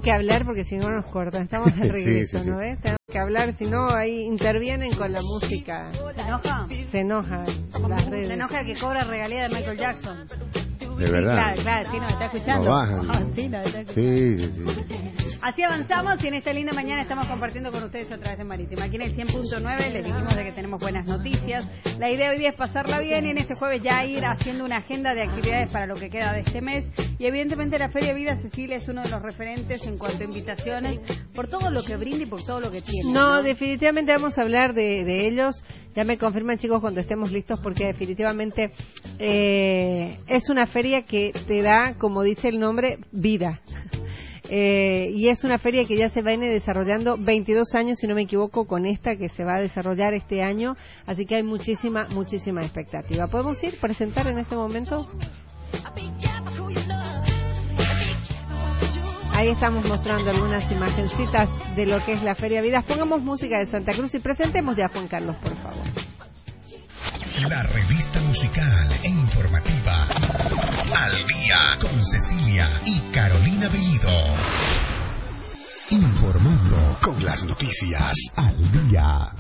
tengo que hablar porque si no nos cortan. Estamos de regreso, sí. ¿no ves? Tenemos que hablar, si no ahí intervienen con la música. ¿Se enoja? Se enoja las redes. Se enoja que cobra regalía de Michael Jackson. De verdad. Claro, sí, nos está escuchando. Lo bajan. Sí, nos está escuchando. Sí. Así avanzamos y en esta linda mañana estamos compartiendo con ustedes a través de Marítima. Aquí en el 100.9 les dijimos de que tenemos buenas noticias. La idea hoy día es pasarla bien y en este jueves ya ir haciendo una agenda de actividades para lo que queda de este mes. Y evidentemente la Feria Vida Cecilia es uno de los referentes en cuanto a invitaciones por todo lo que brinda y por todo lo que tiene. No, definitivamente vamos a hablar de ellos. Ya me confirman, chicos, cuando estemos listos, porque definitivamente es una feria que te da, como dice el nombre, vida. Y es una feria que ya se viene desarrollando 22 años, si no me equivoco, con esta que se va a desarrollar este año. Así que hay muchísima expectativa. ¿Podemos ir presentar en este momento? Ahí estamos mostrando algunas imagencitas de lo que es la Feria Vidas. Pongamos música de Santa Cruz y presentemos ya a Juan Carlos, por favor. La revista musical e informativa Al Día con Cecilia y Carolina Bellido. Informando con las noticias al día.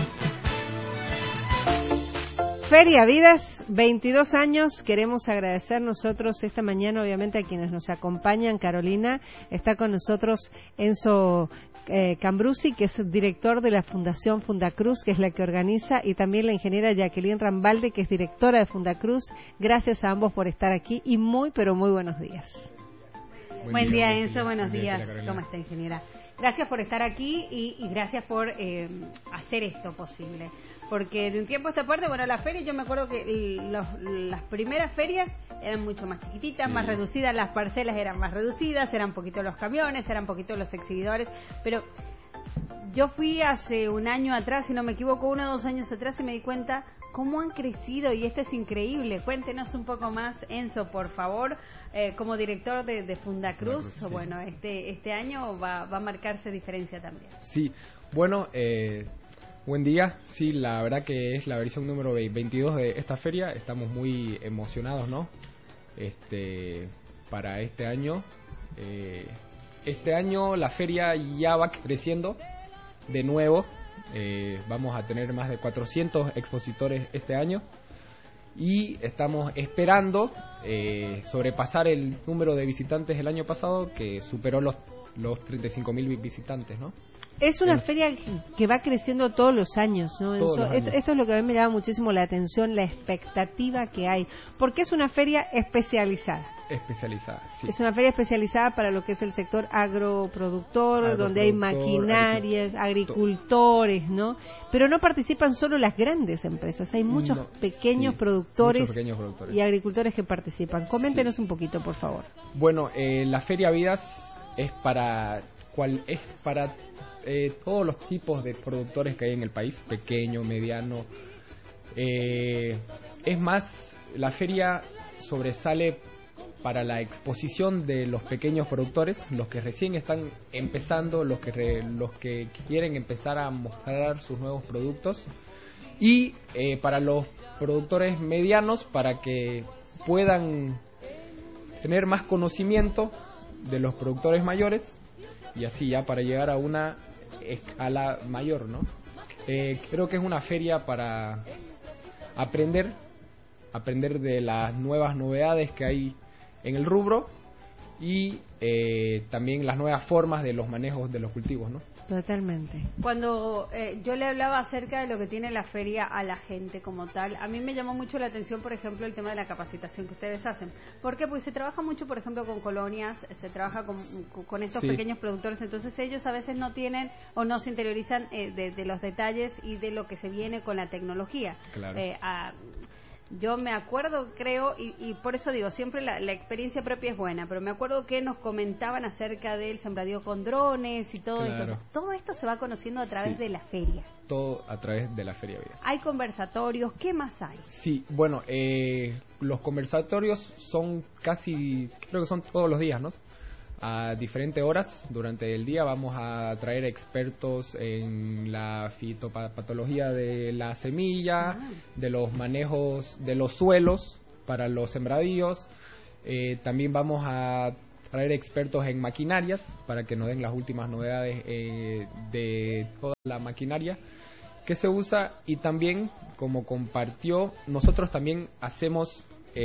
Feria Vidas, 22 años. Queremos agradecer nosotros esta mañana, obviamente, a quienes nos acompañan. Carolina, está con nosotros Enzo Cambrusi, que es director de la Fundación Fundacruz, que es la que organiza, y también la ingeniera Jacqueline Rambalde, que es directora de Fundacruz. Gracias a ambos por estar aquí y pero muy buenos días. Buen día, Enzo, buenos días. ¿Cómo está, ingeniera? Gracias por estar aquí y gracias por hacer esto posible. Porque de un tiempo a esta parte, bueno, la feria, yo me acuerdo que las primeras ferias eran mucho más chiquititas, más reducidas, las parcelas eran más reducidas, eran poquito los camiones, eran poquito los exhibidores, pero yo fui hace un año atrás, si no me equivoco, 1 o 2 años atrás, y me di cuenta cómo han crecido, y esto es increíble. Cuéntenos un poco más, Enzo, por favor, como director de Fundacruz. Sí. Bueno, este año va a marcarse diferencia también. Sí, bueno, buen día. Sí, la verdad que es la versión número 22 de esta feria. Estamos muy emocionados, ¿no? Para este año. Este año la feria ya va creciendo de nuevo. Vamos a tener más de 400 expositores este año. Y estamos esperando sobrepasar el número de visitantes del año pasado, que superó los 35.000 visitantes, ¿no? Es una feria que va creciendo todos los años, ¿no? Esto es lo que a mí me llama muchísimo la atención, la expectativa que hay, porque es una feria especializada. Especializada, sí. Es una feria especializada para lo que es el sector agroproductor, donde hay maquinarias, agricultores, ¿no? Pero no participan solo las grandes empresas, hay muchos pequeños productores y agricultores que participan. Coméntenos un poquito, por favor. Bueno, la Feria Vidas es para todos los tipos de productores que hay en el país, pequeño, mediano. Es más, la feria sobresale para la exposición de los pequeños productores, los que recién están empezando, los que quieren empezar a mostrar sus nuevos productos, y para los productores medianos, para que puedan tener más conocimiento de los productores mayores, y así ya para llegar a una escala mayor, ¿no? Creo que es una feria para aprender de las nuevas novedades que hay en el rubro, y también las nuevas formas de los manejos de los cultivos, ¿no? Totalmente. Cuando yo le hablaba acerca de lo que tiene la feria a la gente como tal, a mí me llamó mucho la atención, por ejemplo, el tema de la capacitación que ustedes hacen. ¿Por qué? Pues se trabaja mucho, por ejemplo, con colonias, se trabaja con estos pequeños productores, entonces ellos a veces no tienen o no se interiorizan de los detalles y de lo que se viene con la tecnología. Claro. Yo me acuerdo, creo, y por eso digo, siempre la experiencia propia es buena, pero me acuerdo que nos comentaban acerca del sembradío con drones y todo esto. Todo esto se va conociendo a través de la feria. Todo a través de la Feria Vidas. ¿Hay conversatorios? ¿Qué más hay? Sí, bueno, los conversatorios son creo que son todos los días, ¿no? A diferentes horas durante el día vamos a traer expertos en la fitopatología de la semilla, de los manejos de los suelos para los sembradíos. También vamos a traer expertos en maquinarias para que nos den las últimas novedades de toda la maquinaria que se usa. Y también, como compartió, nosotros también hacemos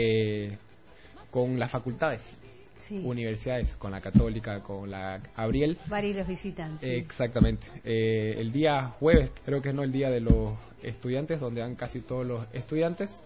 con las facultades, universidades, con la Católica, con la Gabriel. Varios visitantes. Exactamente. El día jueves, creo que es el día de los estudiantes, donde van casi todos los estudiantes.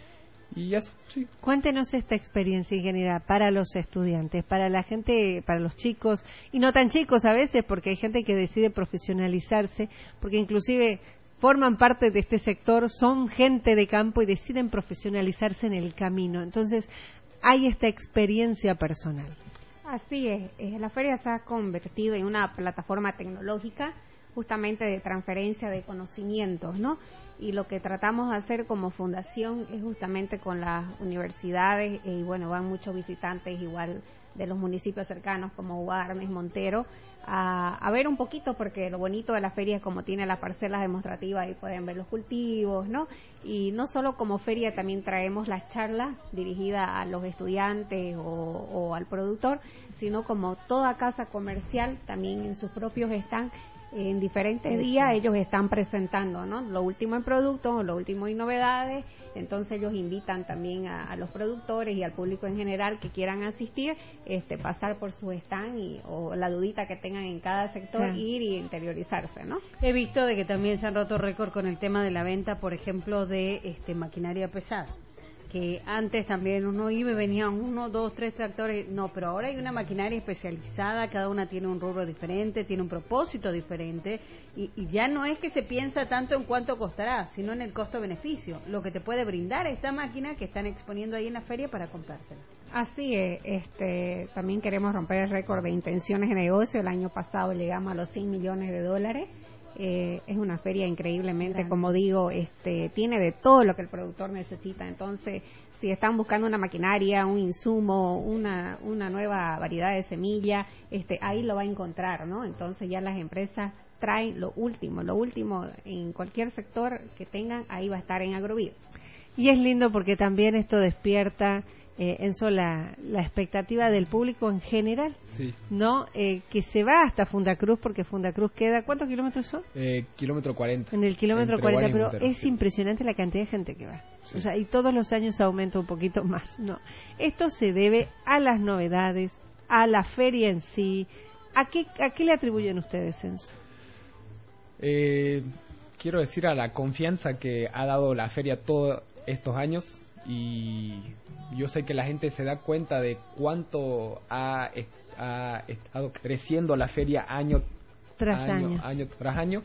Y eso, sí. Cuéntenos esta experiencia, ingeniera, para los estudiantes, para la gente, para los chicos, y no tan chicos a veces, porque hay gente que decide profesionalizarse, porque inclusive forman parte de este sector, son gente de campo y deciden profesionalizarse en el camino. Entonces, hay esta experiencia personal. Así es. La feria se ha convertido en una plataforma tecnológica justamente de transferencia de conocimientos, ¿no? Y lo que tratamos de hacer como fundación es justamente con las universidades, y bueno, van muchos visitantes igual de los municipios cercanos como Guarmes, Montero, a ver un poquito, porque lo bonito de la feria es como tiene las parcelas demostrativas y pueden ver los cultivos, ¿no? Y no solo como feria, también traemos las charlas dirigidas a los estudiantes o al productor, sino como toda casa comercial también en sus propios stands. En diferentes días ellos están presentando, ¿no?, lo último en productos, lo último en novedades. Entonces ellos invitan también a los productores y al público en general que quieran asistir, pasar por su stand o la dudita que tengan en cada sector, ir y interiorizarse, ¿no? He visto de que también se han roto récord con el tema de la venta, por ejemplo, de maquinaria pesada, que antes también uno iba y venían 1, 2, 3 tractores, no, pero ahora hay una maquinaria especializada, cada una tiene un rubro diferente, tiene un propósito diferente, y ya no es que se piensa tanto en cuánto costará, sino en el costo-beneficio, lo que te puede brindar esta máquina que están exponiendo ahí en la feria para comprársela. Así es, también queremos romper el récord de intenciones de negocio. El año pasado llegamos a los $100 millones. Es una feria increíblemente, grande. Como digo, tiene de todo lo que el productor necesita. Entonces, si están buscando una maquinaria, un insumo, una nueva variedad de semilla, ahí lo va a encontrar, ¿no? Entonces ya las empresas traen lo último en cualquier sector que tengan, ahí va a estar en Agrovío. Y es lindo porque también esto despierta, Enzo, la expectativa del público en general, ¿no? Que se va hasta Fundacruz, porque Fundacruz queda, ¿cuántos kilómetros son? Kilómetro 40. En el kilómetro 40, pero es impresionante la cantidad de gente que va. O sea, y todos los años aumenta un poquito más, ¿no? Esto se debe a las novedades, a la feria en sí. ¿A qué le atribuyen ustedes, Enzo? Quiero decir a la confianza que ha dado la feria todos estos años. Y yo sé que la gente se da cuenta de cuánto ha estado creciendo la feria año tras año.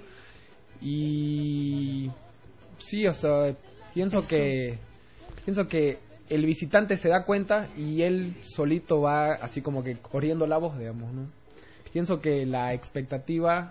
Y sí, o sea, pienso que el visitante se da cuenta y él solito va así como que corriendo la voz, digamos, ¿no? Pienso que la expectativa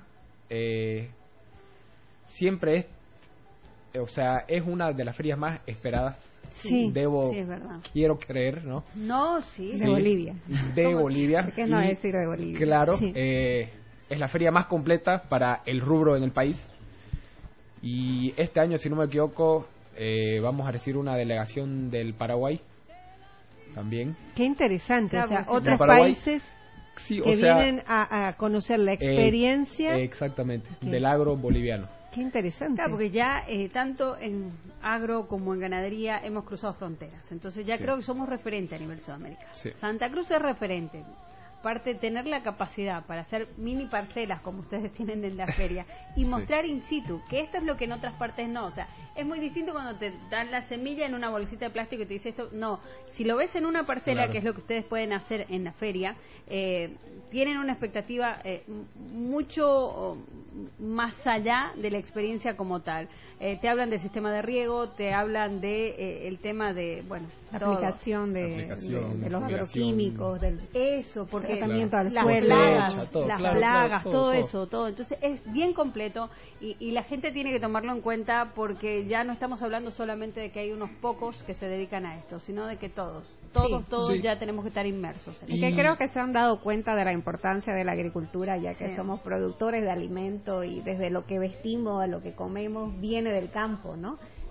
siempre es una de las ferias más esperadas. Sí, es verdad. Quiero creer, ¿no? No, sí. De Bolivia. De Bolivia. ¿Por qué no decir de Bolivia? Claro, es la feria más completa para el rubro en el país. Y este año, si no me equivoco, vamos a recibir una delegación del Paraguay también. Qué interesante, claro, o sea, otros países que vienen a conocer la experiencia. Exactamente, del agro boliviano. Qué interesante. Claro, porque ya tanto en agro como en ganadería hemos cruzado fronteras. Entonces ya creo que somos referente a nivel Sudamérica. Sí. Santa Cruz es referente. Aparte de tener la capacidad para hacer mini parcelas como ustedes tienen en la feria y mostrar in situ, que esto es lo que en otras partes no. O sea, es muy distinto cuando te dan la semilla en una bolsita de plástico y te dice esto. No, si lo ves en una parcela, que es lo que ustedes pueden hacer en la feria, tienen una expectativa mucho más allá de la experiencia como tal. Te hablan del sistema de riego, te hablan de el tema de, la aplicación de los agroquímicos, porque tratamiento al las suelo, plagas, todo eso. Entonces es bien completo y la gente tiene que tomarlo en cuenta, porque ya no estamos hablando solamente de que hay unos pocos que se dedican a esto, sino de que todos ya tenemos que estar inmersos en y que creo que se han dado cuenta de la importancia de la agricultura, ya que somos productores de alimento y desde lo que vestimos a lo que comemos viene del campo, ¿no?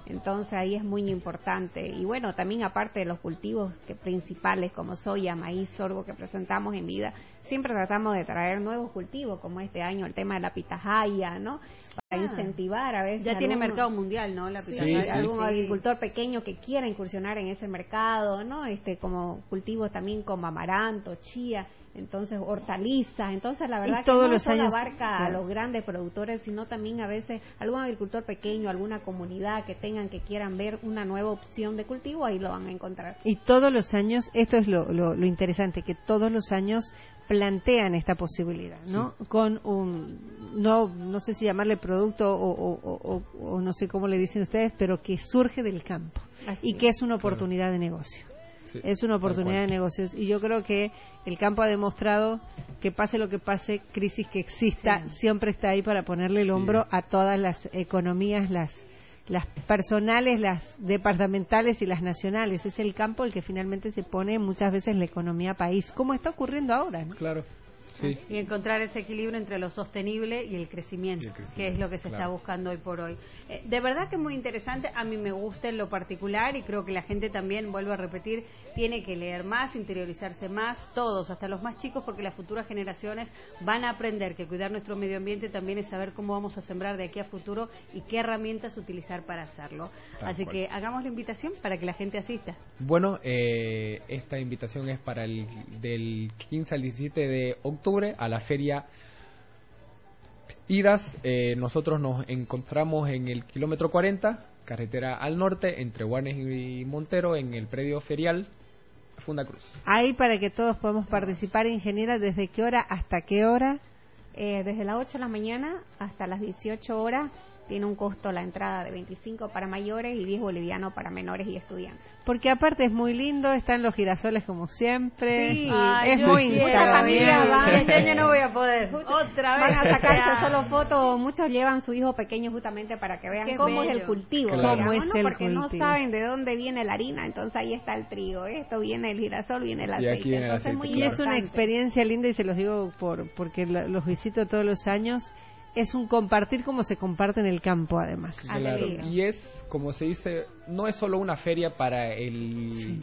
Entonces ahí es muy importante. Y bueno, también aparte de los cultivos principales como soya, maíz, sorgo que presentamos en vida, siempre tratamos de traer nuevos cultivos, como este año el tema de la pitahaya, ¿no? Para incentivar a veces. Ya tiene mercado mundial, ¿no? La pitahaya. Algún agricultor pequeño que quiera incursionar en ese mercado, ¿no? Como cultivos también como amaranto, chía, entonces hortalizas. Entonces la verdad que no solo abarca a los grandes productores, sino también a veces algún agricultor pequeño, alguna comunidad que quieran ver una nueva opción de cultivo, ahí lo van a encontrar. Y todos los años, esto es lo interesante, que todos los años plantean esta posibilidad, ¿no? Sí. Con no sé si llamarle producto o no sé cómo le dicen ustedes, pero que surge del campo. Así que es una oportunidad de negocio. Sí, es una oportunidad de negocios, y yo creo que el campo ha demostrado que pase lo que pase, crisis que exista, siempre está ahí para ponerle el hombro a todas las economías, las personales, las departamentales y las nacionales. Es el campo el que finalmente se pone muchas veces la economía país, como está ocurriendo ahora, ¿no? Claro. Sí. Y encontrar ese equilibrio entre lo sostenible y el crecimiento, que es lo que se está buscando hoy por hoy. De verdad que es muy interesante, a mí me gusta en lo particular, y creo que la gente también, vuelvo a repetir, tiene que leer más, interiorizarse más, todos, hasta los más chicos, porque las futuras generaciones van a aprender que cuidar nuestro medio ambiente también es saber cómo vamos a sembrar de aquí a futuro y qué herramientas utilizar para hacerlo. Así que hagamos la invitación para que la gente asista. Bueno, esta invitación es para del 15 al 17 de octubre a la feria Idas. Nosotros nos encontramos en el kilómetro 40, carretera al norte, entre Guanes y Montero, en el predio ferial Funda Cruz. Ahí para que todos podamos participar, ingeniera, ¿desde qué hora hasta qué hora? Desde las 8 de la mañana hasta las 18 horas. Tiene un costo la entrada de 25 para mayores y 10 bolivianos para menores y estudiantes. Porque aparte es muy lindo, están los girasoles como siempre. Sí, es muy Instagram. Este año no voy a poder. Otra vez. Van a sacarse solo fotos, muchos llevan su hijo pequeño justamente para que vean cómo es el cultivo. Claro. Cómo es el porque cultivo. No saben de dónde viene la harina, entonces ahí está el trigo, esto viene el girasol, viene el aceite. Entonces es muy importante. Es una experiencia linda, y se los digo porque los visito todos los años. Es un compartir como se comparte en el campo, además. Claro. Y es, como se dice, no es solo una feria para el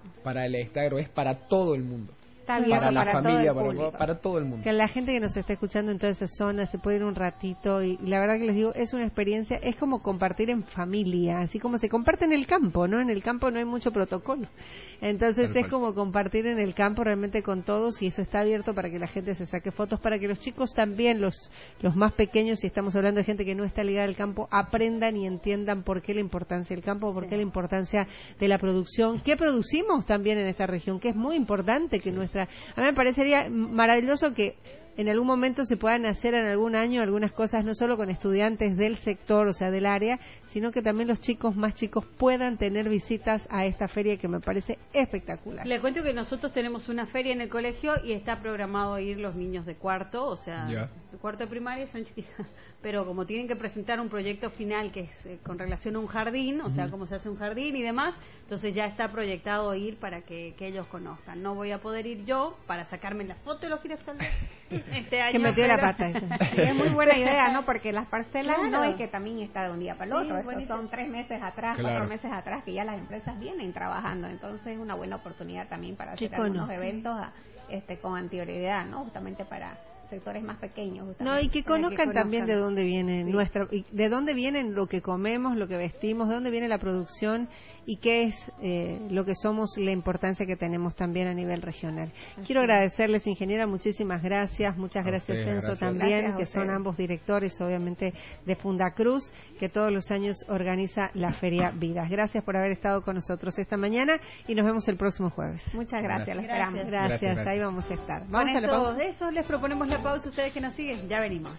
agro, es para todo el mundo. Para la familia, para todo el mundo. Que la gente que nos está escuchando en toda esa zona se puede ir un ratito, y la verdad que les digo, es una experiencia, es como compartir en familia, así como se comparte en el campo, ¿no? En el campo no hay mucho protocolo. Entonces es como compartir en el campo realmente con todos, y eso está abierto para que la gente se saque fotos, para que los chicos también, los más pequeños, si estamos hablando de gente que no está ligada al campo, aprendan y entiendan por qué la importancia del campo, por qué la importancia de la producción, qué producimos también en esta región, que es muy importante que nuestra... A mí me parecería maravilloso que en algún momento se puedan hacer en algún año algunas cosas, no solo con estudiantes del sector, o sea, del área, sino que también los chicos más chicos puedan tener visitas a esta feria, que me parece espectacular. Les cuento que nosotros tenemos una feria en el colegio y está programado ir los niños de cuarto, o sea, de cuarto de primaria, son chiquitos, pero como tienen que presentar un proyecto final que es con relación a un jardín, o sea, cómo se hace un jardín y demás, entonces ya está proyectado ir para que ellos conozcan. No voy a poder ir yo para sacarme la foto de los girasoles este año. Que metió la pata. Es muy buena idea, ¿no? Porque las parcelas no es que también está de un día para el otro. Estos son 3 meses atrás, 4 meses atrás, que ya las empresas vienen trabajando. Entonces es una buena oportunidad también para hacer algunos eventos con anterioridad, ¿no? Justamente para sectores más pequeños. No, y que conozcan también de dónde viene de dónde vienen lo que comemos, lo que vestimos, de dónde viene la producción y qué es lo que somos, la importancia que tenemos también a nivel regional. Quiero agradecerles, ingeniera, muchísimas gracias, muchas gracias, Censo, también, que son ambos directores, obviamente, de Funda Cruz, que todos los años organiza la Feria Vidas. Gracias por haber estado con nosotros esta mañana y nos vemos el próximo jueves. Muchas gracias, la esperamos. Gracias, ahí vamos a estar. Vamos a la pausa. De eso les proponemos la pausa. Ustedes que nos siguen, ya venimos.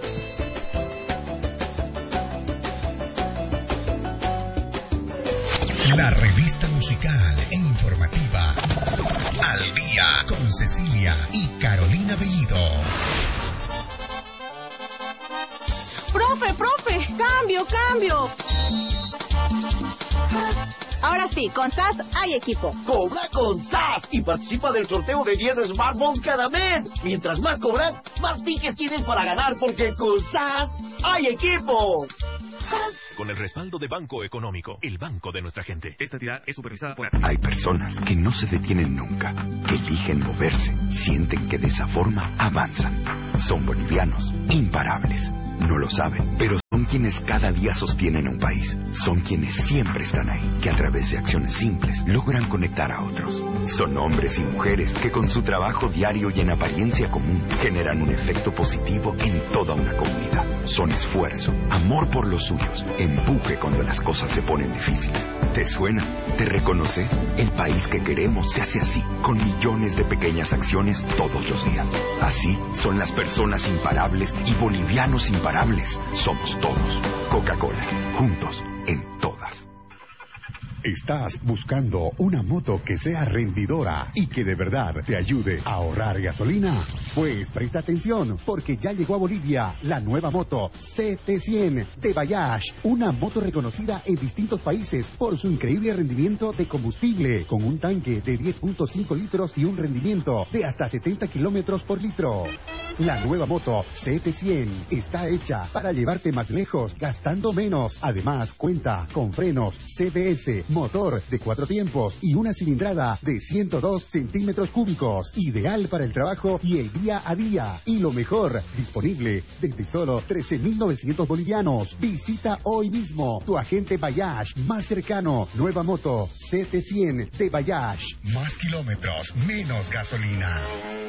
La revista musical e informativa Al Día con Cecilia y Carolina Bellido. ¡Profe! ¡Cambio! Ahora sí, con SAS hay equipo. Cobra con SAS y participa del sorteo de 10 smartphones cada mes. Mientras más cobras, más tickets tienes para ganar, porque con SAS hay equipo. SAS. con el respaldo de Banco Económico, el banco de nuestra gente. Esta entidad es supervisada por... Hay personas que no se detienen nunca, que eligen moverse, sienten que de esa forma avanzan. Son bolivianos, imparables. No lo saben, pero son quienes cada día sostienen a un país. Son quienes siempre están ahí, que a través de acciones simples logran conectar a otros. Son hombres y mujeres que con su trabajo diario y en apariencia común generan un efecto positivo en toda una comunidad. Son esfuerzo, amor por los suyos, empuje cuando las cosas se ponen difíciles. ¿Te suena? ¿Te reconoces? El país que queremos se hace así, con millones de pequeñas acciones todos los días. Así son las personas imparables y bolivianos imparables. Somos todos. Coca-Cola. Juntos en todas. ¿Estás buscando una moto que sea rendidora y que de verdad te ayude a ahorrar gasolina? Pues presta atención, porque ya llegó a Bolivia la nueva moto CT100 de Bayash, una moto reconocida en distintos países por su increíble rendimiento de combustible, con un tanque de 10.5 litros y un rendimiento de hasta 70 kilómetros por litro. La nueva moto CT100 está hecha para llevarte más lejos gastando menos. Además, cuenta con frenos CBS, motor de 4 tiempos y una cilindrada de 102 centímetros cúbicos. Ideal para el trabajo y el día a día. Y lo mejor, disponible desde solo 13.900 bolivianos. Visita hoy mismo tu agente Bayash más cercano. Nueva moto CT100 de Bayash. Más kilómetros, menos gasolina.